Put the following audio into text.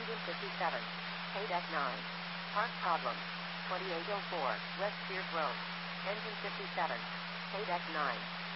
Engine 57. Paydeck 9. Park problem. 2804, West Spears Road. Engine 57. Paydeck 9.